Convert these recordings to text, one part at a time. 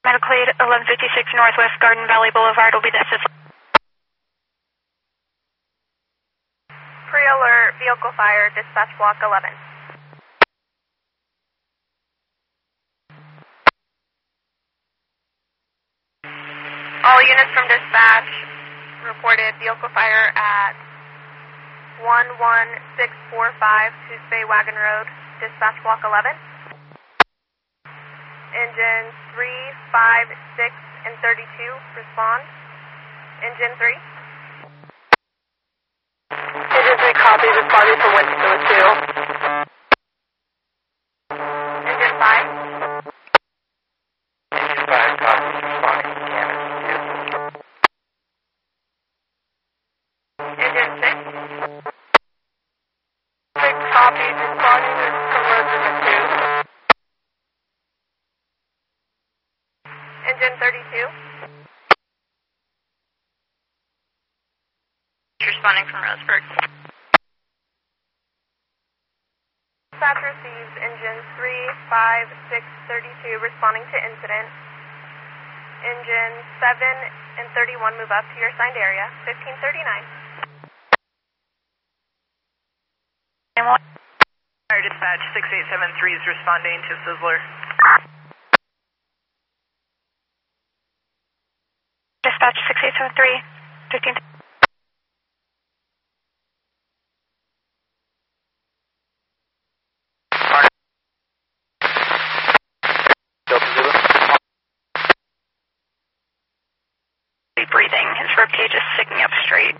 Medical aid 1156 Northwest Garden Valley Boulevard will be the assist. Pre-alert, vehicle fire, dispatch block 11. All units from dispatch reported vehicle fire at 11645 Coos Bay Wagon Road, dispatch block 11. Engine 3, 5, 6, and 32 respond. Engine 3. Engine 3 copy, responding from Winston 2. Engine 5. Engine 5 copy, responding from Canada 2. Engine 6. 6 copies, responding from Resident 2. Engine 32. Responding from Roseburg. Dispatch receives engine 3, 5, 6, 32 responding to incident. Engine 7 and 31 move up to your assigned area, 1539. Fire dispatch 6873 is responding to Sizzler. Dispatch 6873, 15. Breathing. His ribcage is sticking up straight.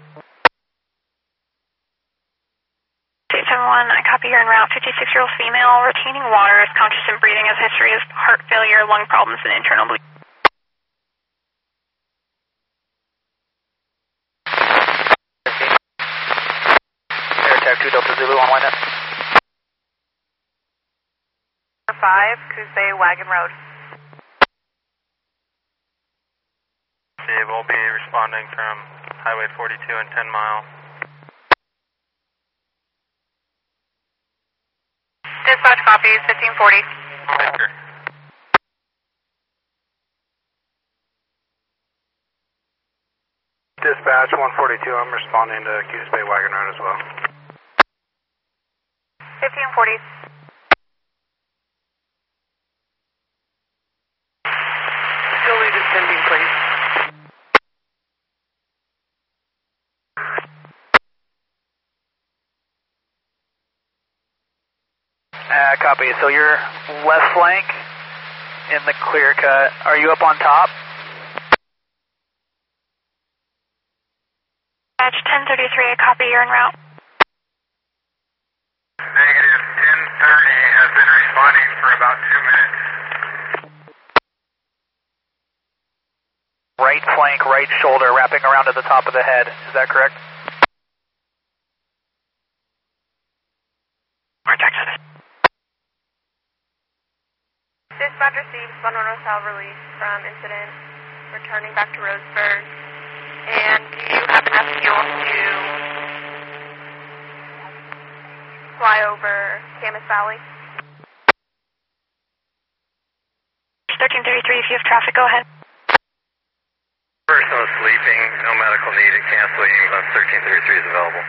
871, I copy you're en route. 56-year-old female, retaining water, is conscious and breathing, has history of heart failure, lung problems, and internal bleeding. Air 2 Delta Zulu on line up. 5, Coos Bay Wagon Road. They will be responding from Highway 42 and 10 Mile. Dispatch copies 1540. Anchor. Dispatch 142, I'm responding to Coos Bay Wagon Road as well. 1540. Facility descending, please. Copy. So you're left flank in the clear cut. Are you up on top? Dispatch 1033, I copy you're en route. Negative 1030 has been responding for about 2 minutes. Right flank, right shoulder, wrapping around to the top of the head. Is that correct? Dispatch receives Bonono Sal release from incident, returning back to Roseburg. And do you have enough fuel to fly over Camas Valley? 1333, if you have traffic, go ahead. Person is sleeping, no medical needed, canceling, 1333 is available.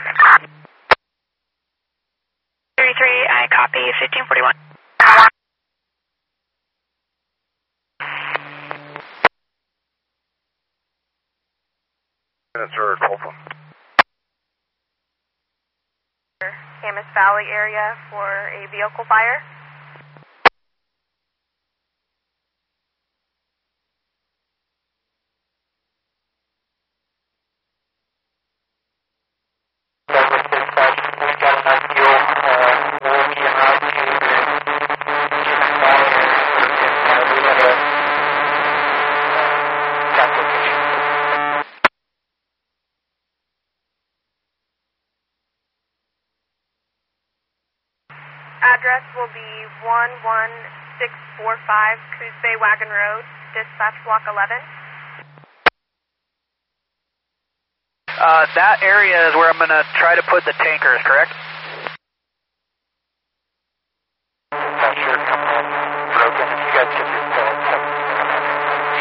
33, I copy 1541. Minutes are Copeland. Camas Valley area for a vehicle fire. Address will be 11645 Coos Bay Wagon Road, dispatch block 11. That area is where I'm going to try to put the tankers, correct? Not sure, coming in broken. If you guys could just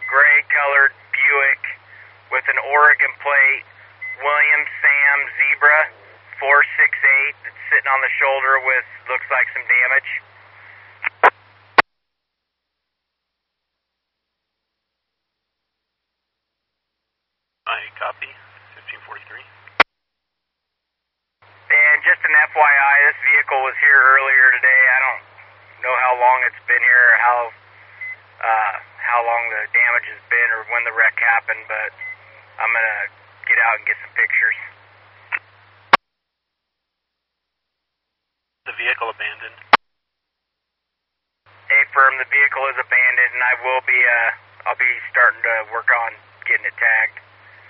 gray-colored Buick with an Oregon plate, William Sam Zebra 468 that's sitting on the shoulder with, looks like some damage. I copy. 1543. And just an FYI, this vehicle was here earlier today. I don't know how long it's been here, or how long the damage has been, or when the wreck happened, but I'm gonna get out and get some pictures. The vehicle abandoned. Hey, firm, the vehicle is abandoned, and I'll be starting to work on getting it tagged.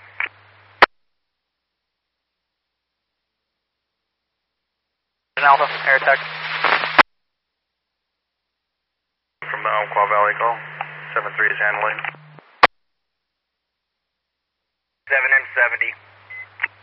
Alpha, air tech. From the Umpqua Valley call. 7-3 is handling. 7M70.